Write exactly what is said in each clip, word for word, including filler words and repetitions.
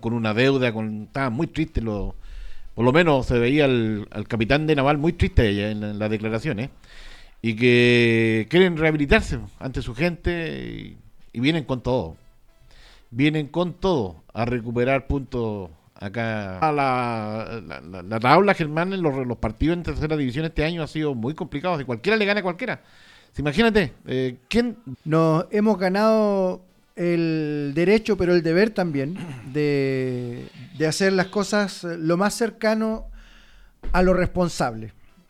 con una deuda, con estaban muy tristes, los, por lo menos se veía al, al capitán de Naval muy triste ella en, en las declaraciones, y que quieren rehabilitarse ante su gente y, y vienen con todo, vienen con todo a recuperar puntos acá. A la, la, la, la tabla, Germán, en los, los partidos en tercera división este año ha sido muy complicado, si cualquiera le gana a cualquiera. Imagínate, eh, ¿quién? Nos hemos ganado el derecho, pero el deber también, de, de hacer las cosas lo más cercano a lo responsable.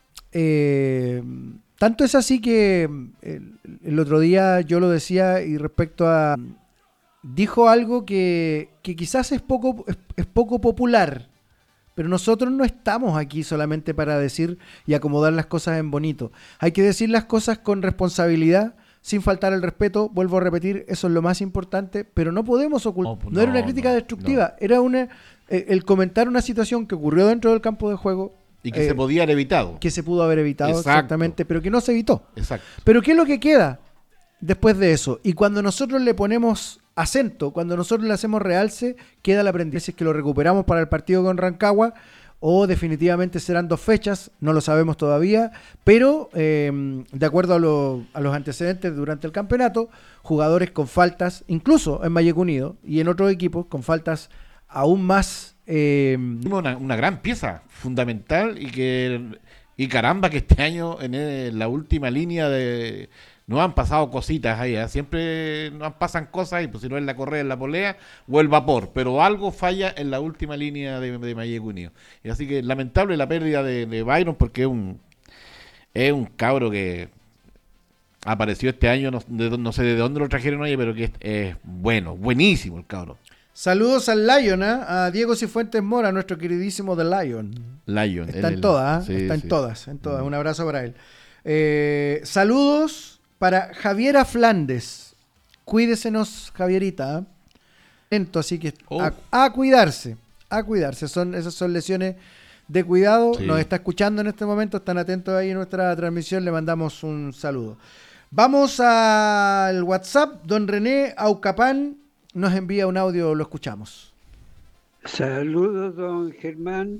Eh, tanto es así que el, el otro día yo lo decía y respecto a... Dijo algo que, que quizás es poco, es, es poco popular, pero nosotros no estamos aquí solamente para decir y acomodar las cosas en bonito. Hay que decir las cosas con responsabilidad, sin faltar el respeto. Vuelvo a repetir, eso es lo más importante, pero no podemos ocultar. No, no, no era una crítica no, destructiva, no. Era una eh, el comentar una situación que ocurrió dentro del campo de juego. Y que eh, se podía haber evitado. Que se pudo haber evitado, exacto. Exactamente, pero que no se evitó. Exacto. Pero ¿qué es lo que queda después de eso? Y cuando nosotros le ponemos acento, cuando nosotros le hacemos realce, queda el aprendizaje. Es que lo recuperamos para el partido con Rancagua, o definitivamente serán dos fechas, no lo sabemos todavía, pero eh, de acuerdo a, lo, a los antecedentes durante el campeonato, jugadores con faltas, incluso en Malleco Unido y en otros equipos, con faltas aún más... Eh, una, una gran pieza, fundamental, y que y caramba que este año en, en la última línea de... No han pasado cositas ahí, ¿eh? Siempre nos pasan cosas, y pues si no es la correa, es la polea o el vapor, pero algo falla en la última línea de, de Malleco Unido. Y así que lamentable la pérdida de, de Byron, porque es un es un cabro que apareció este año, no, de, no sé de dónde lo trajeron hoy, pero que es, es bueno, buenísimo el cabro. Saludos al Lion, ¿eh? A Diego Cifuentes Mora, nuestro queridísimo The Lion. Lion. Está el, en todas, ¿eh? Sí, Está sí. en todas, en todas. Mm. Un abrazo para él. Eh, saludos para Javiera Flandes. Cuídesenos, Javierita. ¿eh? Así que oh. a, a cuidarse, a cuidarse. Son, esas son lesiones de cuidado. Sí. Nos está escuchando en este momento, están atentos ahí en nuestra transmisión. Le mandamos un saludo. Vamos al WhatsApp. Don René Aucapán nos envía un audio, lo escuchamos. Saludos, don Germán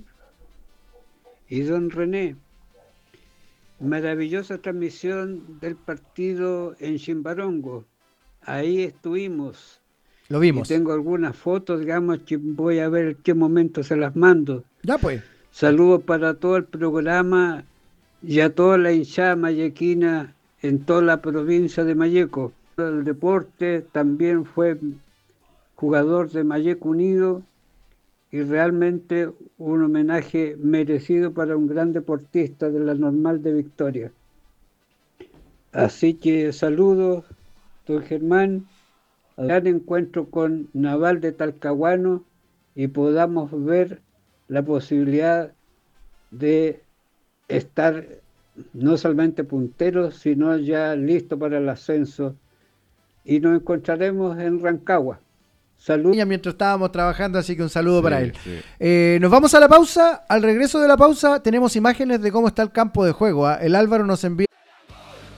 y don René. Maravillosa transmisión del partido en Chimbarongo. Ahí estuvimos. Lo vimos. Y tengo algunas fotos, digamos, que voy a ver en qué momento se las mando. Ya pues. Saludos para todo el programa y a toda la hinchada mallequina en toda la provincia de Malleco. El deporte también fue jugador de Malleco Unido, y realmente un homenaje merecido para un gran deportista de la Normal de Victoria. Así que saludos, don Germán, gran encuentro con Naval de Talcahuano, y podamos ver la posibilidad de estar no solamente punteros, sino ya listos para el ascenso, y nos encontraremos en Rancagua. Salud. Mientras estábamos trabajando, así que un saludo sí, para él. Sí. Eh, nos vamos a la pausa. Al regreso de la pausa tenemos imágenes de cómo está el campo de juego. ¿eh? El Álvaro nos envía...